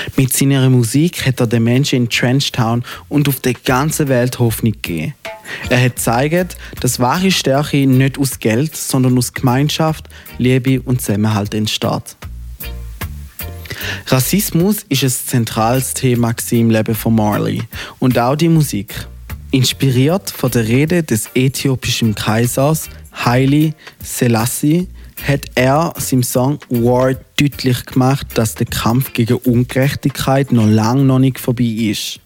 Mit seiner Musik hat er den Menschen in Trenchtown und auf der ganzen Welt Hoffnung gegeben. Er hat gezeigt, dass wahre Stärke nicht aus Geld, sondern aus Gemeinschaft, Liebe und Zusammenhalt entsteht. Rassismus ist ein zentrales Thema im Leben von Marley und auch die Musik. Inspiriert von der Rede des äthiopischen Kaisers Haile Selassie hat er seinem Song War deutlich gemacht, dass der Kampf gegen Ungerechtigkeit noch lange nicht vorbei ist.